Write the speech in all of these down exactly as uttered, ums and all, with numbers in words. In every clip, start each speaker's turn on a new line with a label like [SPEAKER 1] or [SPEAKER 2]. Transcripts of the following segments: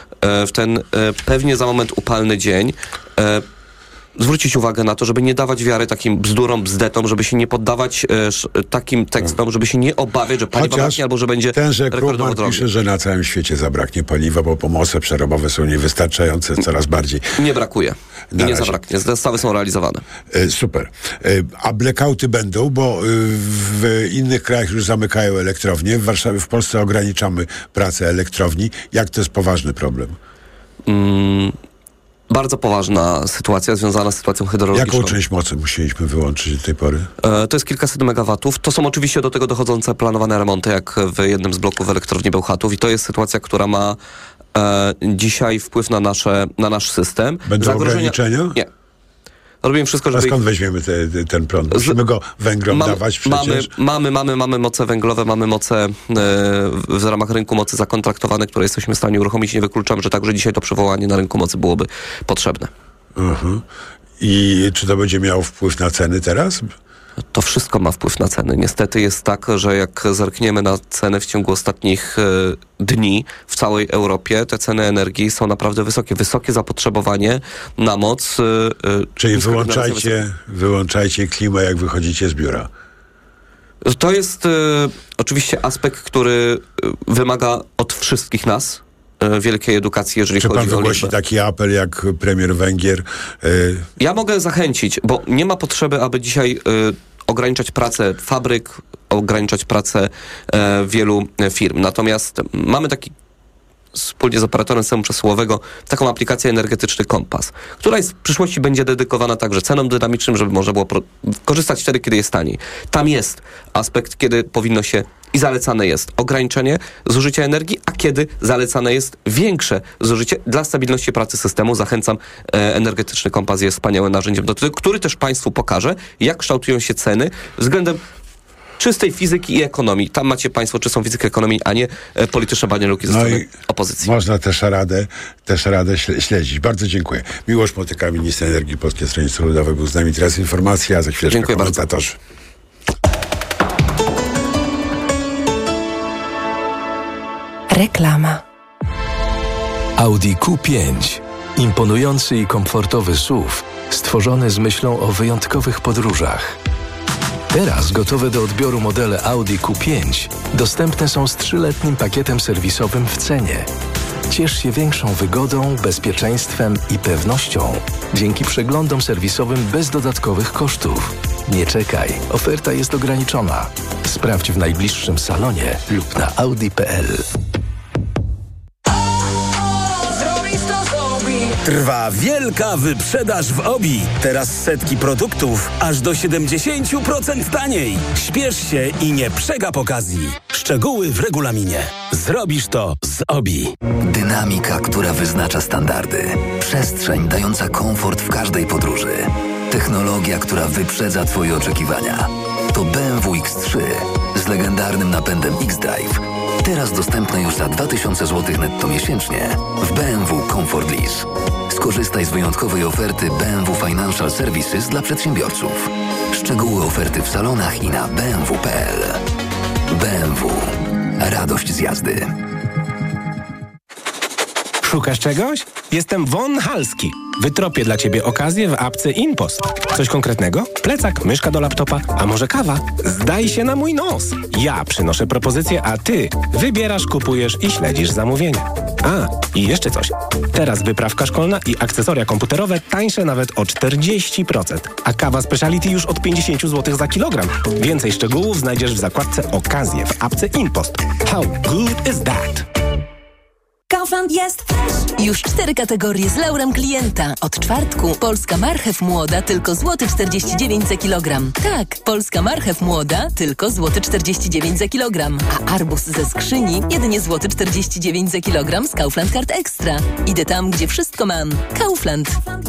[SPEAKER 1] w ten pewnie za moment upalny dzień zwrócić uwagę na to, żeby nie dawać wiary takim bzdurom, bzdetom, żeby się nie poddawać e, sz, takim tekstom, żeby się nie obawiać, że paliwa braknie, albo że będzie
[SPEAKER 2] tenże Krugman pisze, że na całym świecie zabraknie paliwa, bo pomoce przerobowe są niewystarczające coraz bardziej.
[SPEAKER 1] Nie brakuje. I nie razie. zabraknie. Zestawy są realizowane.
[SPEAKER 2] E, super. E, a blackouty będą, bo e, w innych krajach już zamykają elektrownie. W Warszawie, w Polsce ograniczamy pracę elektrowni. Jak to jest poważny problem?
[SPEAKER 1] Mm. Bardzo poważna sytuacja związana z sytuacją hydrologiczną.
[SPEAKER 2] Jaką część mocy musieliśmy wyłączyć do tej pory?
[SPEAKER 1] E, to jest kilkaset megawatów. To są oczywiście do tego dochodzące planowane remonty, jak w jednym z bloków elektrowni Bełchatów. I to jest sytuacja, która ma e, dzisiaj wpływ na, nasze, na nasz system.
[SPEAKER 2] Będą Zagrożenia... ograniczenia?
[SPEAKER 1] Nie. Robimy wszystko, żeby...
[SPEAKER 2] A skąd weźmiemy te, te, ten prąd? Musimy go węglom Mam, dawać przecież?
[SPEAKER 1] Mamy, mamy, mamy, mamy moce węglowe, mamy moce e, w ramach rynku mocy zakontraktowane, które jesteśmy w stanie uruchomić. Nie wykluczam, że także dzisiaj to przywołanie na rynku mocy byłoby potrzebne. Uh-huh.
[SPEAKER 2] I czy to będzie miało wpływ na ceny teraz?
[SPEAKER 1] To wszystko ma wpływ na ceny. Niestety jest tak, że jak zerkniemy na ceny w ciągu ostatnich e, dni w całej Europie, te ceny energii są naprawdę wysokie. Wysokie zapotrzebowanie na moc. E,
[SPEAKER 2] Czyli wyłączajcie, wyłączajcie klimę, jak wychodzicie z biura.
[SPEAKER 1] To jest e, oczywiście aspekt, który wymaga od wszystkich nas wielkiej edukacji, jeżeli
[SPEAKER 2] Czy
[SPEAKER 1] chodzi o
[SPEAKER 2] pan wygłosi taki apel jak premier Węgier? Y...
[SPEAKER 1] Ja mogę zachęcić, bo nie ma potrzeby, aby dzisiaj y, ograniczać pracę fabryk, ograniczać pracę y, wielu firm. Natomiast mamy taki wspólnie z operatorem systemu przesyłowego taką aplikację Energetyczny Kompas, która jest, w przyszłości będzie dedykowana także cenom dynamicznym, żeby można było pro- korzystać wtedy, kiedy jest taniej. Tam jest aspekt, kiedy powinno się i zalecane jest ograniczenie zużycia energii, a kiedy zalecane jest większe zużycie dla stabilności pracy systemu. Zachęcam, e, Energetyczny Kompas jest wspaniałym narzędziem do tego, który też Państwu pokaże, jak kształtują się ceny względem czystej fizyki i ekonomii. Tam macie Państwo czystą fizykę ekonomii, a nie e, polityczne banieluki ze
[SPEAKER 2] no
[SPEAKER 1] strony opozycji.
[SPEAKER 2] Można też radę, też radę śledzić. Bardzo dziękuję. Miłosz Motyka, minister energii Polskie Stronnictwo Ludowe, był z nami. Teraz informacja, a za chwilę
[SPEAKER 1] dziękuję
[SPEAKER 2] komentatorzy.
[SPEAKER 1] Bardzo.
[SPEAKER 3] Reklama.
[SPEAKER 4] Audi Q pięć. Imponujący i komfortowy S U V, stworzony z myślą o wyjątkowych podróżach. Teraz gotowe do odbioru modele Audi Q pięć dostępne są z trzyletnim pakietem serwisowym w cenie. Ciesz się większą wygodą, bezpieczeństwem i pewnością dzięki przeglądom serwisowym bez dodatkowych kosztów. Nie czekaj, oferta jest ograniczona. Sprawdź w najbliższym salonie lub na audi kropka p l.
[SPEAKER 5] Trwa wielka wyprzedaż w Obi. Teraz setki produktów aż do siedemdziesiąt procent taniej. Śpiesz się i nie przegap okazji. Szczegóły w regulaminie. Zrobisz to z Obi.
[SPEAKER 6] Dynamika, która wyznacza standardy. Przestrzeń dająca komfort w każdej podróży. Technologia, która wyprzedza Twoje oczekiwania. To B M W X trzy z legendarnym napędem X-Drive. Teraz dostępne już za dwa tysiące złotych netto miesięcznie w B M W Comfort Lease. Skorzystaj z wyjątkowej oferty B M W Financial Services dla przedsiębiorców. Szczegóły oferty w salonach i na b m w kropka p l. B M W. Radość z jazdy.
[SPEAKER 7] Szukasz czegoś? Jestem Von Halski. Wytropię dla Ciebie okazję w apce InPost. Coś konkretnego? Plecak, myszka do laptopa, a może kawa? Zdaj się na mój nos. Ja przynoszę propozycję, a Ty wybierasz, kupujesz i śledzisz zamówienia. A, i jeszcze coś. Teraz wyprawka szkolna i akcesoria komputerowe tańsze nawet o czterdzieści procent. A kawa speciality już od pięćdziesiąt złotych za kilogram. Więcej szczegółów znajdziesz w zakładce Okazje w apce InPost. How good is that?
[SPEAKER 8] Kaufland jest już cztery kategorie z laurem klienta. Od czwartku polska marchew młoda tylko złoty czterdzieści dziewięć za kilogram. Tak, polska marchew młoda tylko złoty czterdzieści dziewięć za kilogram. A arbuz ze skrzyni jedynie złoty czterdzieści dziewięć za kilogram z Kaufland Card Extra. Idę tam, gdzie wszystko mam. Kaufland.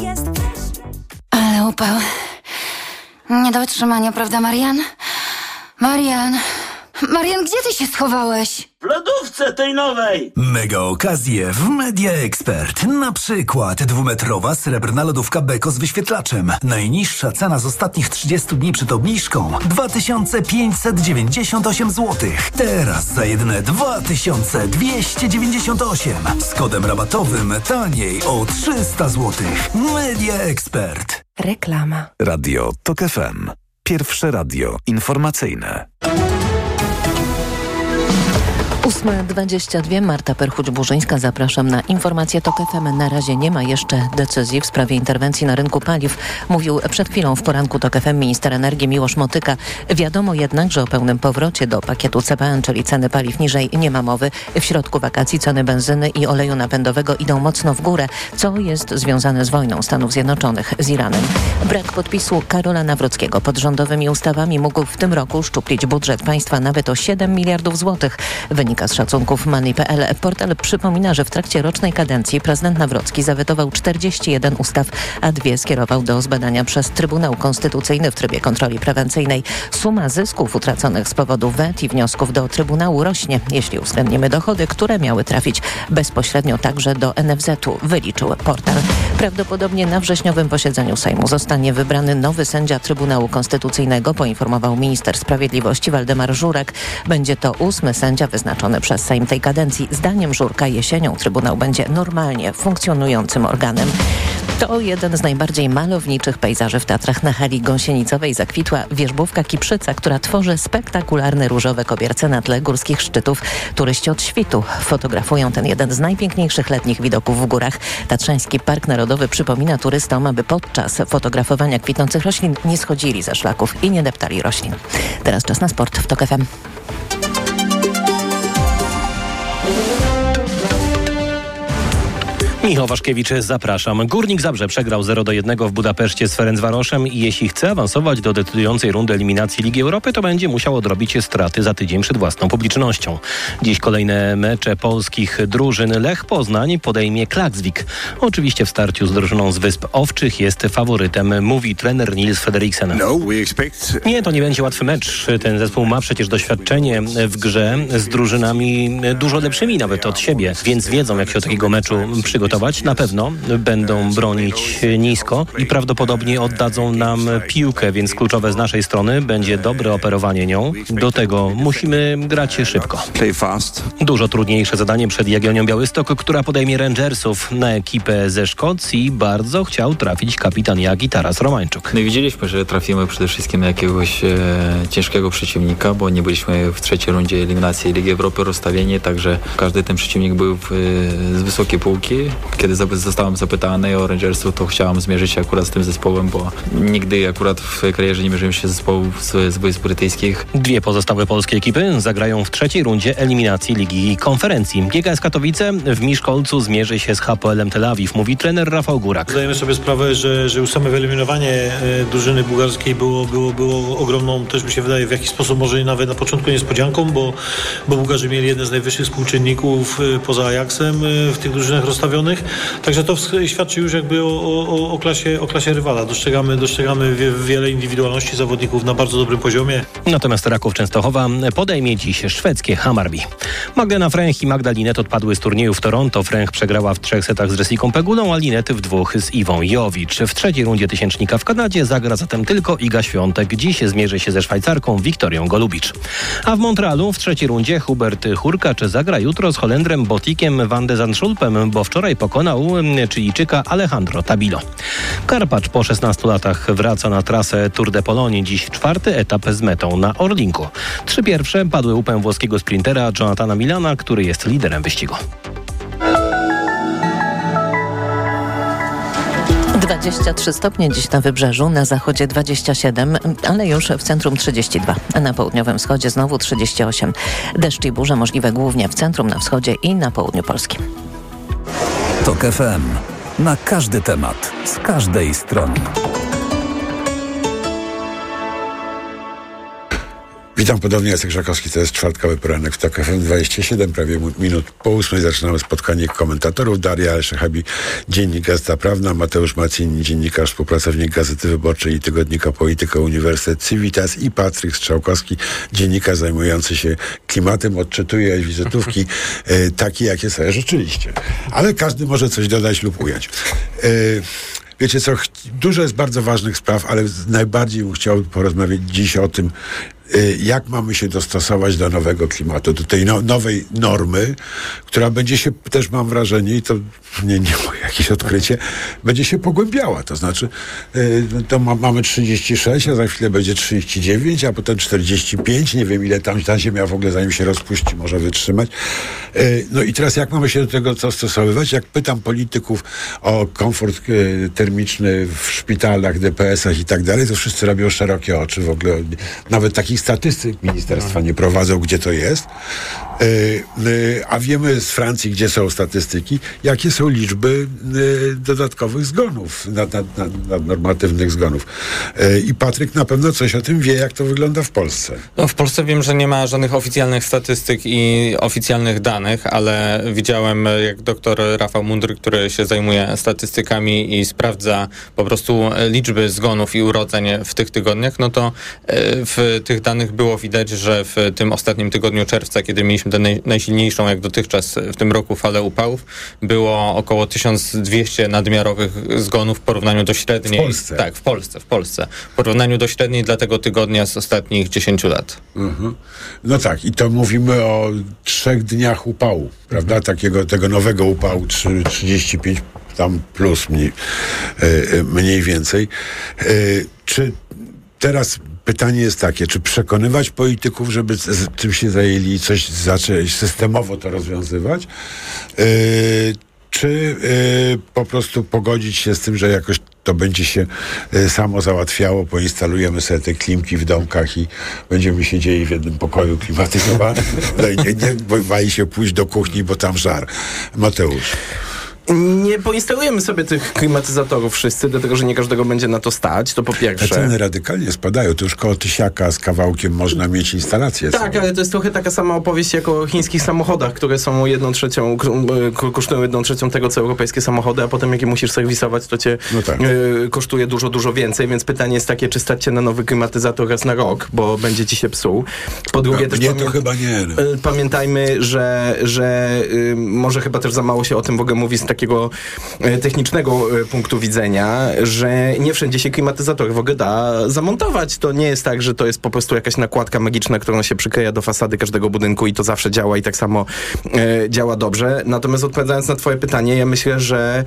[SPEAKER 9] Ale upał. Nie do wytrzymania, prawda, Marian? Marian, Marian, gdzie ty się schowałeś?
[SPEAKER 10] W lodówce tej nowej!
[SPEAKER 11] Mega okazje w Media Expert. Na przykład dwumetrowa srebrna lodówka Beko z wyświetlaczem. Najniższa cena z ostatnich trzydziestu dni przed obniżką dwa tysiące pięćset dziewięćdziesiąt osiem złotych. Teraz za jedyne dwa tysiące dwieście dziewięćdziesiąt osiem. Z kodem rabatowym taniej o trzysta złotych. Media Expert.
[SPEAKER 3] Reklama.
[SPEAKER 12] Radio Tok F M. Pierwsze radio informacyjne.
[SPEAKER 8] ósma dwadzieścia dwa, Marta Perchuć-Burzyńska, zapraszam na informację Tok F M. Na razie nie ma jeszcze decyzji w sprawie interwencji na rynku paliw. Mówił przed chwilą w poranku Tok F M minister energii Miłosz Motyka. Wiadomo jednak, że o pełnym powrocie do pakietu C P N, czyli ceny paliw niżej, nie ma mowy. W środku wakacji ceny benzyny i oleju napędowego idą mocno w górę, co jest związane z wojną Stanów Zjednoczonych z Iranem. Brak podpisu Karola Nawrockiego pod rządowymi ustawami mógł w tym roku uszczuplić budżet państwa nawet o siedem miliardów złotych. Wynika z szacunków Money kropka p l. Portal przypomina, że w trakcie rocznej kadencji prezydent Nawrocki zawetował czterdzieści jeden ustaw, a dwie skierował do zbadania przez Trybunał Konstytucyjny w trybie kontroli prewencyjnej. Suma zysków utraconych z powodu W E T i wniosków do Trybunału rośnie, jeśli uwzględnimy dochody, które miały trafić bezpośrednio także do N F Z u, wyliczył portal. Prawdopodobnie na wrześniowym posiedzeniu Sejmu zostanie wybrany nowy sędzia Trybunału Konstytucyjnego, poinformował minister sprawiedliwości Waldemar Żurek. Będzie to ósmy sędzia wyznaczony przez Sejm tej kadencji. Zdaniem Żurka jesienią Trybunał będzie normalnie funkcjonującym organem. To jeden z najbardziej malowniczych pejzaży w Tatrach. Na hali gąsienicowej zakwitła wierzbówka Kiprzyca, która tworzy spektakularne różowe kobierce na tle górskich szczytów. Turyści od świtu fotografują ten jeden z najpiękniejszych letnich widoków w górach. Tatrzański Park Narodowy przypomina turystom, aby podczas fotografowania kwitnących roślin nie schodzili ze szlaków i nie deptali roślin. Teraz czas na sport w Tok F M.
[SPEAKER 13] Michał Waszkiewicz, zapraszam. Górnik Zabrze przegrał zero do jednego w Budapeszcie z Ferencvaroszem i jeśli chce awansować do decydującej rundy eliminacji Ligi Europy, to będzie musiał odrobić straty za tydzień przed własną publicznością. Dziś kolejne mecze polskich drużyn. Lech Poznań podejmie Klaksvik. Oczywiście w starciu z drużyną z Wysp Owczych jest faworytem, mówi trener Nils Frederiksen.
[SPEAKER 14] No, we expect...
[SPEAKER 13] Nie, to nie będzie łatwy mecz. Ten zespół ma przecież doświadczenie w grze z drużynami dużo lepszymi nawet od siebie, więc wiedzą, jak się do takiego meczu przygotować. Na pewno będą bronić nisko i prawdopodobnie oddadzą nam piłkę, więc kluczowe z naszej strony będzie dobre operowanie nią. Do tego musimy grać szybko.
[SPEAKER 14] Play fast.
[SPEAKER 13] Dużo trudniejsze zadanie przed Jagiellonią Białystok, która podejmie Rangersów. Na ekipę ze Szkocji bardzo chciał trafić kapitan Jagi Taras Romańczuk.
[SPEAKER 15] No i widzieliśmy, że trafimy przede wszystkim na jakiegoś e, ciężkiego przeciwnika, bo nie byliśmy w trzeciej rundzie eliminacji Ligi Europy rozstawieni, także każdy ten przeciwnik był w, e, z wysokiej półki. Kiedy zostałem zapytany o Rangersów, to chciałem zmierzyć się akurat z tym zespołem, bo nigdy akurat w karierze nie mierzyłem się z zespołów z, z Wysp Brytyjskich.
[SPEAKER 13] Dwie pozostałe polskie ekipy zagrają w trzeciej rundzie eliminacji Ligi Konferencji. G K S Katowice w Miszkolcu zmierzy się z H P L-em Tel Awiw, mówi trener Rafał Górak.
[SPEAKER 16] Zdajemy sobie sprawę, że, że już same wyeliminowanie e, drużyny bułgarskiej było, było, było ogromną, też mi się wydaje, w jakiś sposób może nawet na początku niespodzianką, bo, bo Bułgarzy mieli jeden z najwyższych współczynników e, poza Ajaxem e, w tych drużynach rozstawionych. Także to świadczy już jakby o, o, o, klasie, o klasie rywala. Dostrzegamy, dostrzegamy wie, wiele indywidualności zawodników na bardzo dobrym poziomie.
[SPEAKER 13] Natomiast Raków Częstochowa podejmie dziś szwedzkie Hammarby. Magdalena Fręch i Magda Linet odpadły z turnieju w Toronto. Fręch przegrała w trzech setach z Jessiką Pegulą, a Linet w dwóch z Iwą Jowicz. W trzeciej rundzie tysięcznika w Kanadzie zagra zatem tylko Iga Świątek. Dziś zmierzy się ze Szwajcarką Wiktorią Golubicz. A w Montrealu w trzeciej rundzie Hubert Hurkacz zagra jutro z Holendrem Botikiem van de Zandschulpem, bo wczoraj pokonał Chilijczyka Alejandro Tabilo. Karpacz po szesnastu latach wraca na trasę Tour de Pologne. Dziś czwarty etap z metą na Orlinku. Trzy pierwsze padły łupem włoskiego sprintera Jonathana Milana, który jest liderem wyścigu.
[SPEAKER 8] dwadzieścia trzy stopnie dziś na wybrzeżu, na zachodzie dwadzieścia siedem, ale już w centrum trzydzieści dwa, a na południowym wschodzie znowu trzydzieści osiem. Deszcz i burze możliwe głównie w centrum, na wschodzie i na południu Polski.
[SPEAKER 12] Tok F M. Na każdy temat, z każdej strony.
[SPEAKER 2] Witam ponownie, Jacek Żakowski, to jest czwartkowy poranek w TOK F M, dwadzieścia siedem, prawie minut po ósmej. Zaczynamy spotkanie komentatorów. Daria Al-Szehabi, dziennik Gazeta Prawna, Mateusz Macini, dziennikarz, współpracownik Gazety Wyborczej i tygodnika Polityka Uniwersytet Civitas i Patryk Strzałkowski, dziennikarz zajmujący się klimatem. Odczytuję wizytówki e, takie, jakie sobie życzyliście. Ale każdy może coś dodać lub ująć. E, Wiecie co, ch- dużo jest bardzo ważnych spraw, ale najbardziej bym chciał porozmawiać dziś o tym, y, jak mamy się dostosować do nowego klimatu, do tej no- nowej normy, która będzie się, też mam wrażenie, i to nie, nie moje jakieś odkrycie, będzie się pogłębiała. To znaczy, y, to ma- mamy trzydzieści sześć, a za chwilę będzie trzydzieści dziewięć, a potem czterdzieści pięć. Nie wiem, ile tam ta ziemia w ogóle, zanim się rozpuści, może wytrzymać. Y, no i teraz, jak mamy się do tego dostosowywać? Jak pytam polityków o komfort y, termiczny w szpitalach, D P S-ach i tak dalej, to wszyscy robią szerokie oczy. W ogóle nawet takich statystyk ministerstwa nie prowadzą, gdzie to jest. Y, y, a wiemy z Francji, gdzie są statystyki, jakie są liczby y, dodatkowych zgonów, nad, nad, nad, nadnormatywnych zgonów. Y, I Patryk na pewno coś o tym wie, jak to wygląda w Polsce.
[SPEAKER 14] No, w Polsce wiem, że nie ma żadnych oficjalnych statystyk i oficjalnych danych, ale widziałem, jak doktor Rafał Mundry, który się zajmuje statystykami i sprawdza po prostu liczby zgonów i urodzeń w tych tygodniach, no to w tych danych było widać, że w tym ostatnim tygodniu czerwca, kiedy mieliśmy tę naj, najsilniejszą jak dotychczas w tym roku falę upałów, było około tysiąc dwieście nadmiarowych zgonów w porównaniu do średniej.
[SPEAKER 2] W Polsce?
[SPEAKER 14] Tak, w Polsce, w Polsce. W porównaniu do średniej dla tego tygodnia z ostatnich dziesięciu lat.
[SPEAKER 2] Mhm. No tak, i to mówimy o trzech dniach upału, prawda?
[SPEAKER 14] Mhm.
[SPEAKER 2] Takiego, tego nowego upału, trzydzieści pięć tam plus mniej, mniej więcej. Czy teraz pytanie jest takie, czy przekonywać polityków, żeby z, z tym się zajęli, coś zacząć systemowo to rozwiązywać, yy, czy yy, po prostu pogodzić się z tym, że jakoś to będzie się y, samo załatwiało, poinstalujemy sobie te klimki w domkach i będziemy siedzieli w jednym pokoju klimatyzowanym. No i nie, nie boi się pójść do kuchni, bo tam żar. Mateusz.
[SPEAKER 7] Nie poinstalujemy sobie tych klimatyzatorów wszyscy, dlatego że nie każdego będzie na to stać, to po pierwsze.
[SPEAKER 2] Te ceny radykalnie spadają, to już koło tysiaka z kawałkiem można mieć instalację.
[SPEAKER 7] Tak,
[SPEAKER 2] sobie.
[SPEAKER 7] ale to jest trochę taka sama opowieść jak o chińskich samochodach, które są jedną trzecią, kosztują jedną trzecią tego, co europejskie samochody, a potem jak je musisz serwisować, to cię no tak. y, kosztuje dużo, dużo więcej, więc pytanie jest takie, czy stać się na nowy klimatyzator raz na rok, bo będzie ci się psuł. Po drugie, no, też
[SPEAKER 2] nie,
[SPEAKER 7] pamię-
[SPEAKER 2] to chyba nie. No.
[SPEAKER 7] Pamiętajmy, że, że y, może chyba też za mało się o tym w ogóle mówi z takiego e, technicznego e, punktu widzenia, że nie wszędzie się klimatyzator w ogóle da zamontować. To nie jest tak, że to jest po prostu jakaś nakładka magiczna, którą się przykleja do fasady każdego budynku i to zawsze działa i tak samo e, działa dobrze. Natomiast odpowiadając na twoje pytanie, ja myślę, że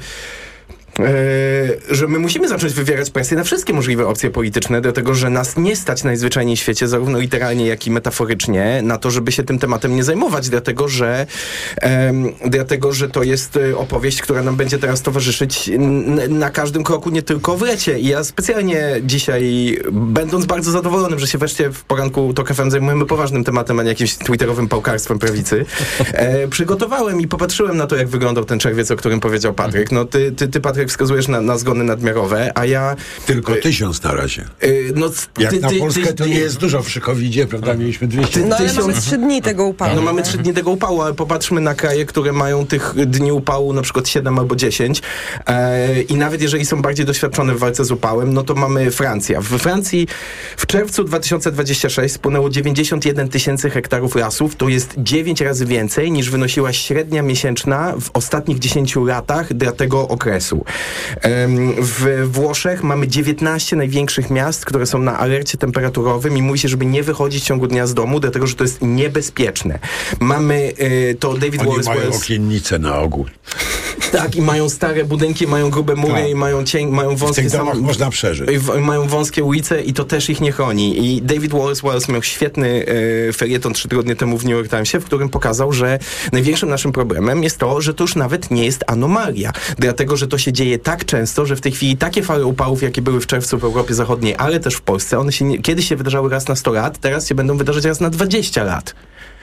[SPEAKER 7] Yy, że my musimy zacząć wywierać presję na wszystkie możliwe opcje polityczne, dlatego że nas nie stać najzwyczajniej w świecie, zarówno literalnie, jak i metaforycznie, na to, żeby się tym tematem nie zajmować, dlatego że, yy, dlatego, że to jest opowieść, która nam będzie teraz towarzyszyć n- na każdym kroku, nie tylko w lecie. I ja specjalnie dzisiaj, będąc bardzo zadowolonym, że się wreszcie w poranku TOK F M zajmujemy poważnym tematem, a nie jakimś twitterowym pałkarstwem prawicy, yy, przygotowałem i popatrzyłem na to, jak wyglądał ten czerwiec, o którym powiedział Patryk. No ty, ty, ty Patryk, wskazujesz na, na zgony nadmiarowe, a ja...
[SPEAKER 2] Tylko tysiąc na razie.
[SPEAKER 7] Yy, no,
[SPEAKER 2] Jak
[SPEAKER 7] ty,
[SPEAKER 2] na
[SPEAKER 7] ty,
[SPEAKER 2] Polskę
[SPEAKER 7] ty,
[SPEAKER 2] to nie jest dużo przy kowidzie, prawda? Mieliśmy dwieście.
[SPEAKER 3] No ale mamy trzy dni tego upału.
[SPEAKER 7] No mamy trzy dni tego upału, ale popatrzmy na kraje, które mają tych dni upału na przykład siedem albo dziesięć e, i nawet jeżeli są bardziej doświadczone w walce z upałem, no to mamy Francja. W Francji w czerwcu dwa tysiące dwudziestego szóstego spłynęło dziewięćdziesiąt jeden tysięcy hektarów lasów. To jest dziewięć razy więcej niż wynosiła średnia miesięczna w ostatnich dziesięciu latach dla tego okresu. E, w Włoszech mamy dziewiętnaście największych miast, które są na alercie temperaturowym i mówi się, żeby nie wychodzić w ciągu dnia z domu, dlatego że to jest niebezpieczne. Mamy y, to David
[SPEAKER 2] Oni
[SPEAKER 7] Wallace...
[SPEAKER 2] mają okiennice na ogół.
[SPEAKER 7] Tak, i mają stare budynki, mają grube mury
[SPEAKER 2] tak.
[SPEAKER 7] i mają, cień, mają wąskie...
[SPEAKER 2] W tych domach
[SPEAKER 7] sam...
[SPEAKER 2] można przeżyć.
[SPEAKER 7] I w, mają wąskie ulice i to też ich nie chroni. I David Wallace Wallace miał świetny y, felieton trzy tygodnie temu w New York Timesie, w którym pokazał, że największym naszym problemem jest to, że to już nawet nie jest anomalia. Dlatego, że to się dzieje tak często, że w tej chwili takie fale upałów, jakie były w czerwcu w Europie Zachodniej, ale też w Polsce, one się nie, kiedyś się wydarzały raz na sto lat, teraz się będą wydarzać raz na dwadzieścia lat.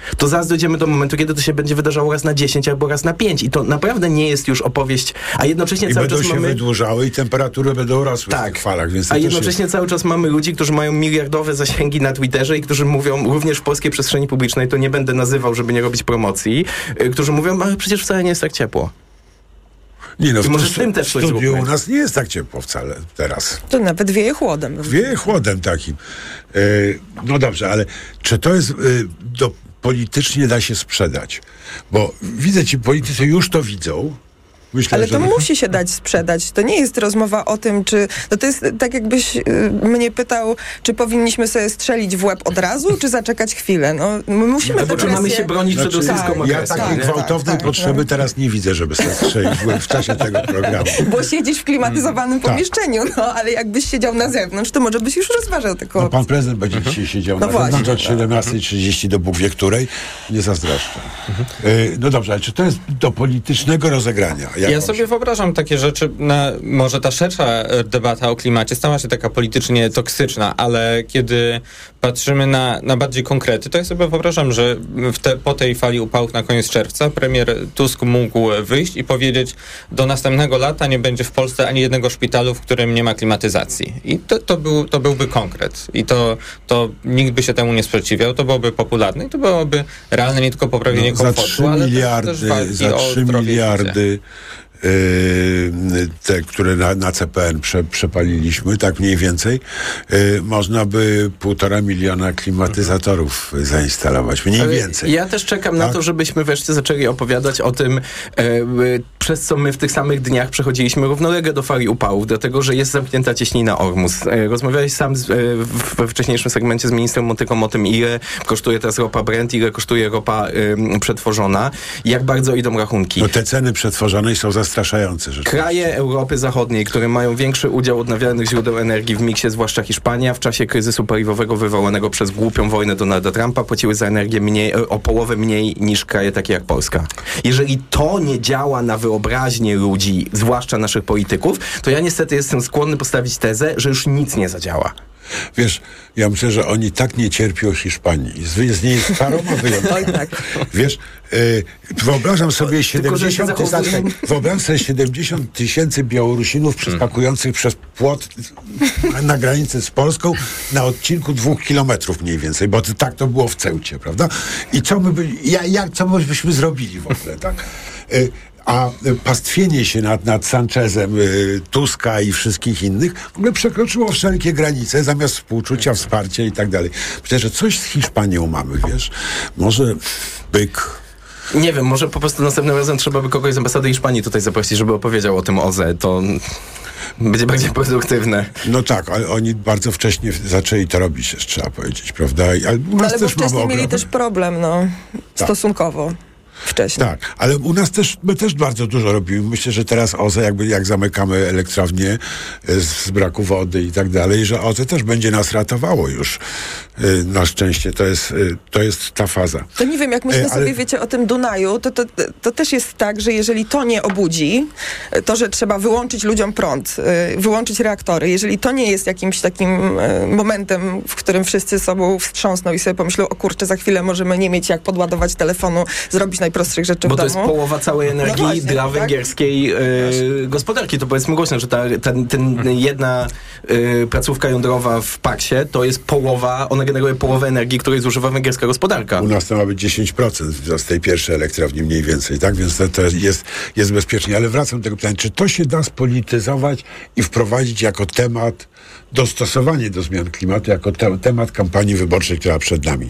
[SPEAKER 17] to zaraz dojdziemy do momentu, kiedy to się będzie wydarzało raz na dziesięć albo raz na pięć i to naprawdę nie jest już opowieść, a jednocześnie
[SPEAKER 2] I
[SPEAKER 17] cały
[SPEAKER 2] będą
[SPEAKER 17] czas
[SPEAKER 2] się
[SPEAKER 17] mamy...
[SPEAKER 2] wydłużały i temperatury będą rosły
[SPEAKER 17] tak.
[SPEAKER 2] w tych falach, więc to
[SPEAKER 17] a
[SPEAKER 2] też
[SPEAKER 17] jednocześnie
[SPEAKER 2] jest...
[SPEAKER 17] cały czas mamy ludzi, którzy mają miliardowe zasięgi na Twitterze i którzy mówią, również w polskiej przestrzeni publicznej, to nie będę nazywał, żeby nie robić promocji, y, którzy mówią, ale przecież wcale nie jest tak ciepło.
[SPEAKER 2] Nie no, w
[SPEAKER 17] może z tym też coś
[SPEAKER 2] studiu
[SPEAKER 17] zróbmy.
[SPEAKER 2] u nas nie jest tak ciepło wcale teraz.
[SPEAKER 3] To nawet wieje chłodem.
[SPEAKER 2] Wieje chłodem takim. E, no dobrze, ale czy to jest... E, do, politycznie da się sprzedać? Bo widzę, ci politycy już to widzą. Myślę,
[SPEAKER 3] Ale
[SPEAKER 2] że...
[SPEAKER 3] to musi się dać sprzedać. To nie jest rozmowa o tym, czy... No to jest tak, jakbyś y, mnie pytał, czy powinniśmy sobie strzelić w łeb od razu, czy zaczekać chwilę. No, my musimy
[SPEAKER 17] no, bo czy mamy się bronić przed
[SPEAKER 2] znaczy,
[SPEAKER 17] rosyjską
[SPEAKER 2] tak,
[SPEAKER 17] agresją.
[SPEAKER 2] Ja takiej
[SPEAKER 3] tak,
[SPEAKER 2] gwałtownej
[SPEAKER 3] tak,
[SPEAKER 2] potrzeby
[SPEAKER 3] tak.
[SPEAKER 2] teraz nie widzę, żeby sobie strzelić w łeb w czasie tego programu.
[SPEAKER 3] Bo siedzisz w klimatyzowanym
[SPEAKER 2] tak.
[SPEAKER 3] pomieszczeniu, no ale jakbyś siedział na zewnątrz, to może byś już rozważał taką
[SPEAKER 2] No pan prezydent będzie mhm. dzisiaj siedział
[SPEAKER 3] no
[SPEAKER 2] na
[SPEAKER 3] właśnie,
[SPEAKER 2] zewnątrz od
[SPEAKER 3] no.
[SPEAKER 2] siedemnastej trzydzieści do Bóg wie której. Nie zazdroszczę. Mhm. Y, no dobrze, ale czy to jest do politycznego rozegrania? Jak
[SPEAKER 14] ja
[SPEAKER 2] on
[SPEAKER 14] sobie
[SPEAKER 2] się...
[SPEAKER 14] wyobrażam takie rzeczy, na, może ta szersza debata o klimacie stała się taka politycznie toksyczna, ale kiedy patrzymy na, na bardziej konkrety, to ja sobie wyobrażam, że w te, po tej fali upałów na koniec czerwca premier Tusk mógł wyjść i powiedzieć, do następnego lata nie będzie w Polsce ani jednego szpitalu, w którym nie ma klimatyzacji. I to, to, był, to byłby konkret. I to, to nikt by się temu nie sprzeciwiał, to byłoby popularne i to byłoby realne nie tylko poprawienie
[SPEAKER 2] no,
[SPEAKER 14] komfortu,
[SPEAKER 2] za trzy
[SPEAKER 14] ale
[SPEAKER 2] miliardy,
[SPEAKER 14] też, też walki
[SPEAKER 2] za
[SPEAKER 14] o
[SPEAKER 2] trzy
[SPEAKER 14] zdrowie
[SPEAKER 2] miliardy Yy, te, które na, na C P N prze, przepaliliśmy, tak mniej więcej, yy, można by półtora miliona klimatyzatorów mhm. zainstalować, mniej
[SPEAKER 17] Ale
[SPEAKER 2] więcej.
[SPEAKER 17] Ja też czekam
[SPEAKER 2] tak?
[SPEAKER 17] na to, żebyśmy wreszcie zaczęli opowiadać o tym, e, e, przez co my w tych samych dniach przechodziliśmy równolegle do fali upałów, dlatego, że jest zamknięta cieśnina Ormus. E, rozmawiałeś sam z, e, we wcześniejszym segmencie z ministrem Montyką o tym, ile kosztuje teraz ropa Brent, ile kosztuje ropa e, przetworzona, jak bardzo idą rachunki.
[SPEAKER 2] No te ceny przetworzonej są zastraszające.
[SPEAKER 17] Kraje Europy Zachodniej, które mają większy udział odnawialnych źródeł energii w miksie, zwłaszcza Hiszpania, w czasie kryzysu paliwowego wywołanego przez głupią wojnę Donalda Trumpa, płaciły za energię mniej, o połowę mniej niż kraje takie jak Polska. Jeżeli to nie działa na wyobraźnię ludzi, zwłaszcza naszych polityków, to ja niestety jestem skłonny postawić tezę, że już nic nie zadziała.
[SPEAKER 2] Wiesz, ja myślę, że oni tak nie cierpią Hiszpanii. Z, z niej paroma wyjątkami.
[SPEAKER 3] tak.
[SPEAKER 2] Wiesz, y, wyobrażam sobie siedemdziesiąt,
[SPEAKER 17] Tylko,
[SPEAKER 2] znaczy, wyobrażam sobie siedemdziesiąt tysięcy Białorusinów przeskakujących przez płot na granicę z Polską na odcinku dwóch kilometrów mniej więcej, bo to, tak to było w Ceucie, prawda? I co my by, ja, jak, co byśmy zrobili w ogóle, tak? Y, A pastwienie się nad, nad Sanchezem, y, Tuska i wszystkich innych w ogóle przekroczyło wszelkie granice, zamiast współczucia, wsparcia i tak dalej. Myślę, że coś z Hiszpanią mamy, wiesz? Może byk...
[SPEAKER 17] Nie wiem, może po prostu następnym razem trzeba by kogoś z ambasady Hiszpanii tutaj zaprosić, żeby opowiedział o tym O Z E. To będzie bardziej produktywne.
[SPEAKER 2] No tak, ale oni bardzo wcześnie zaczęli to robić, też trzeba powiedzieć, prawda? Ale, u nas
[SPEAKER 3] ale bo
[SPEAKER 2] też mamy
[SPEAKER 3] wcześniej mieli
[SPEAKER 2] ogromny...
[SPEAKER 3] też problem, no,
[SPEAKER 2] tak.
[SPEAKER 3] stosunkowo. Wcześniej.
[SPEAKER 2] Tak, ale u nas też, my też bardzo dużo robimy. Myślę, że teraz O Z E, jakby jak zamykamy elektrownię z, z braku wody i tak dalej, że O Z E też będzie nas ratowało już. Na szczęście to jest, to jest ta faza.
[SPEAKER 3] To nie wiem, jak myślę
[SPEAKER 2] ale...
[SPEAKER 3] sobie, wiecie, o tym Dunaju, to, to, to też jest tak, że jeżeli to nie obudzi, to, że trzeba wyłączyć ludziom prąd, wyłączyć reaktory, jeżeli to nie jest jakimś takim momentem, w którym wszyscy sobą wstrząsną i sobie pomyślą, o kurczę, za chwilę możemy nie mieć jak podładować telefonu, zrobić najprostszych rzeczy
[SPEAKER 17] Bo
[SPEAKER 3] w domu.
[SPEAKER 17] to jest połowa całej energii
[SPEAKER 3] no właśnie,
[SPEAKER 17] dla
[SPEAKER 3] tak?
[SPEAKER 17] węgierskiej y, gospodarki. To powiedzmy głośno, że ta ten, ten jedna y, placówka jądrowa w Paksie to jest połowa, ona generuje połowę energii, której zużywa węgierska gospodarka.
[SPEAKER 2] U nas to ma być dziesięć procent z tej pierwszej elektrowni mniej więcej, tak? Więc to, to jest, jest bezpiecznie. Ale wracam do tego pytania, czy to się da spolityzować i wprowadzić jako temat dostosowanie do zmian klimatu, jako te, temat kampanii wyborczej, która przed nami?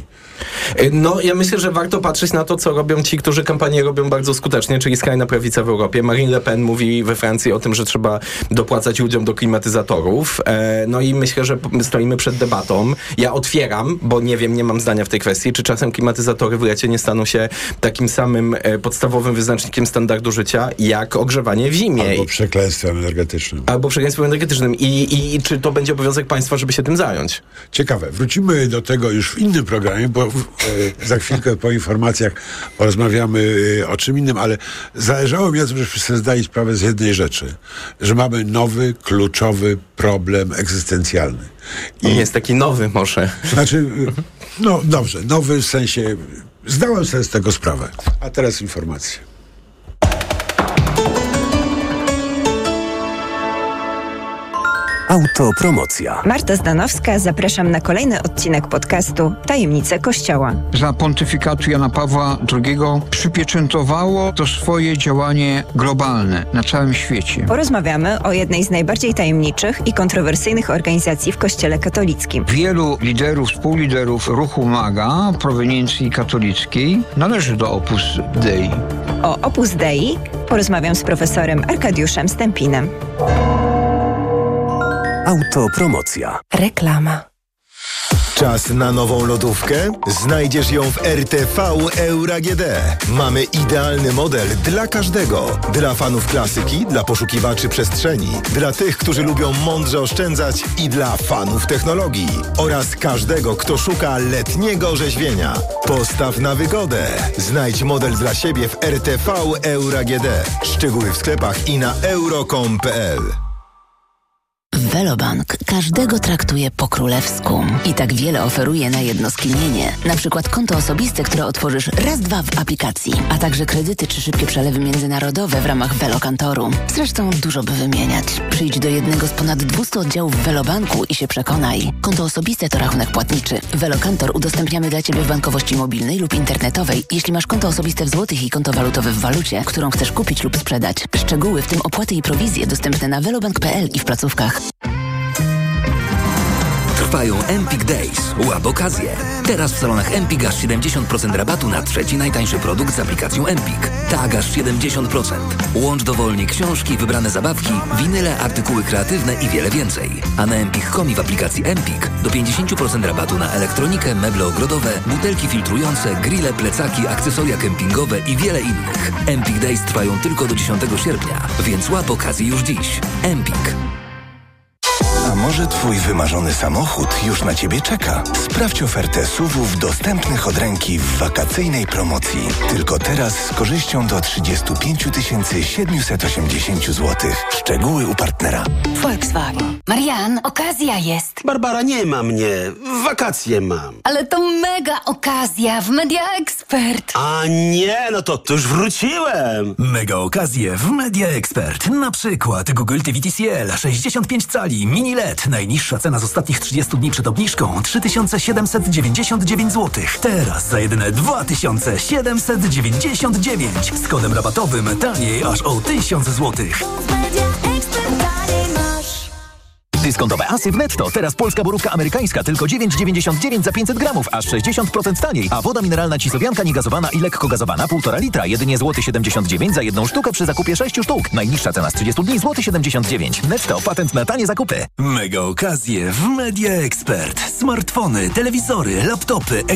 [SPEAKER 17] No, ja myślę, że warto patrzeć na to, co robią ci, którzy kampanię robią bardzo skutecznie, czyli skrajna prawica w Europie. Marine Le Pen mówi we Francji o tym, że trzeba dopłacać ludziom do klimatyzatorów. E, no i myślę, że stoimy przed debatą. Ja otwieram, bo nie wiem, nie mam zdania w tej kwestii, czy czasem klimatyzatory w lecie nie staną się takim samym e, podstawowym wyznacznikiem standardu życia, jak ogrzewanie w zimie.
[SPEAKER 2] Albo przekleństwem energetycznym.
[SPEAKER 17] Albo przekleństwem energetycznym. I, i, I czy to będzie obowiązek państwa, żeby się tym zająć?
[SPEAKER 2] Ciekawe. Wrócimy do tego już w innym programie, bo e, za chwilkę po informacjach porozmawiamy e, o czym innym, ale zależało mi na tym, żebyśmy sobie zdali sprawę z jednej rzeczy, że mamy nowy, kluczowy problem egzystencjalny.
[SPEAKER 17] I jest taki nowy może.
[SPEAKER 2] Znaczy, no dobrze, nowy w sensie Zdałem sobie z tego sprawę. A teraz informacje.
[SPEAKER 12] Autopromocja.
[SPEAKER 18] Marta Zdanowska, zapraszam na kolejny odcinek podcastu Tajemnice Kościoła.
[SPEAKER 19] Za pontyfikatu Jana Pawła drugiego przypieczętowało to swoje działanie globalne na całym świecie.
[SPEAKER 18] Porozmawiamy o jednej z najbardziej tajemniczych i kontrowersyjnych organizacji w Kościele katolickim.
[SPEAKER 19] Wielu liderów, współliderów ruchu MAGA proweniencji katolickiej należy do Opus Dei.
[SPEAKER 18] O Opus Dei porozmawiam z profesorem Arkadiuszem Stępinem.
[SPEAKER 12] Autopromocja.
[SPEAKER 18] Reklama.
[SPEAKER 20] Czas na nową lodówkę? Znajdziesz ją w R T V Euro A G D. Mamy idealny model dla każdego. Dla fanów klasyki, dla poszukiwaczy przestrzeni, dla tych, którzy lubią mądrze oszczędzać i dla fanów technologii. Oraz każdego, kto szuka letniego orzeźwienia. Postaw na wygodę. Znajdź model dla siebie w R T V Euro A G D. Szczegóły w sklepach i na euro kropka com kropka p l.
[SPEAKER 8] Velobank każdego traktuje po królewsku i tak wiele oferuje na jedno skinienie. Na przykład konto osobiste, które otworzysz raz, dwa w aplikacji, a także kredyty czy szybkie przelewy międzynarodowe w ramach Velokantoru. Zresztą dużo by wymieniać. Przyjdź do jednego z ponad dwustu oddziałów Velobanku i się przekonaj. Konto osobiste to rachunek płatniczy. Velokantor udostępniamy dla Ciebie w bankowości mobilnej lub internetowej, jeśli masz konto osobiste w złotych i konto walutowe w walucie, którą chcesz kupić lub sprzedać. Szczegóły, w tym opłaty i prowizje, dostępne na velobank kropka p l i w placówkach.
[SPEAKER 6] Trwają Empik Days. Łap okazję. Teraz w salonach Empik aż siedemdziesiąt procent rabatu na trzeci najtańszy produkt z aplikacją Empik. Tak, aż siedemdziesiąt procent. Łącz dowolnie książki, wybrane zabawki, winyle, artykuły kreatywne i wiele więcej. A na empik kropka com i w aplikacji Empik do pięćdziesiąt procent rabatu na elektronikę, meble ogrodowe, butelki filtrujące, grille, plecaki, akcesoria kempingowe i wiele innych. Empik Days trwają tylko do dziesiątego sierpnia, więc łap okazję już dziś. Empik.
[SPEAKER 21] A może twój wymarzony samochód już na ciebie czeka? Sprawdź ofertę S U V-ów dostępnych od ręki w wakacyjnej promocji. Tylko teraz z korzyścią do trzydzieści pięć tysięcy siedemset osiemdziesiąt złotych. Szczegóły u partnera.
[SPEAKER 9] Volkswagen. Marian, okazja jest.
[SPEAKER 10] Barbara, nie ma mnie. Wakacje mam.
[SPEAKER 9] Ale to mega okazja w Media Expert.
[SPEAKER 10] A nie, no to, to już wróciłem.
[SPEAKER 11] Mega okazje w Media Expert. Na przykład Google T V T C L sześćdziesiąt pięć cali mini L E D. Najniższa cena z ostatnich trzydziestu dni przed obniżką trzy tysiące siedemset dziewięćdziesiąt dziewięć złotych. Teraz za jedyne dwa tysiące siedemset dziewięćdziesiąt dziewięć. Z kodem rabatowym taniej aż o tysiąc złotych.
[SPEAKER 22] Dyskontowe asy w netto. Teraz polska borówka amerykańska tylko dziewięć dziewięćdziesiąt dziewięć za pięćset gramów, aż sześćdziesiąt procent taniej. A woda mineralna Cisowianka niegazowana i lekko gazowana półtora litra. Jedynie złoty siedemdziesiąt dziewięć za jedną sztukę przy zakupie sześciu sztuk. Najniższa cena z trzydziestu dni złoty siedemdziesiąt dziewięć. Netto. Patent na tanie zakupy.
[SPEAKER 11] Mega okazje w Media Expert. Smartfony, telewizory, laptopy,